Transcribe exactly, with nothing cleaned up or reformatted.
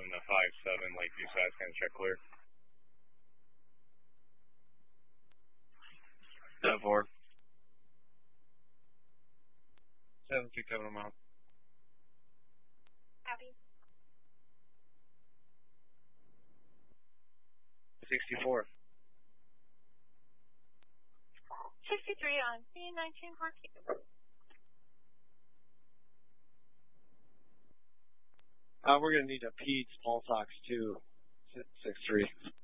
seven to five seven, Lakeview South, kind of check clear. seven four. seven six seven a mile. Copy. sixty-four. sixty-three on C nineteen parking. Uh, we're going to need a P E D small talks too. six three.